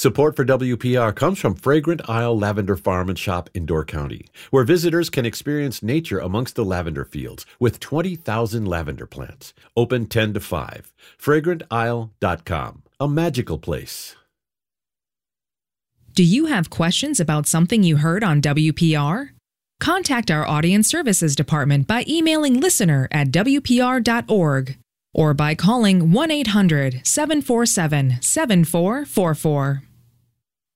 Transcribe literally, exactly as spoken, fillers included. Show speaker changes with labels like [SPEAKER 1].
[SPEAKER 1] Support for W P R comes from Fragrant Isle Lavender Farm and Shop in Door County, where visitors can experience nature amongst the lavender fields with twenty thousand lavender plants. Open ten to five. fragrant isle dot com. A magical place.
[SPEAKER 2] Do you have questions about something you heard on W P R? Contact our Audience Services Department by emailing listener at W P R dot org or by calling one eight hundred, seven four seven, seven four four four.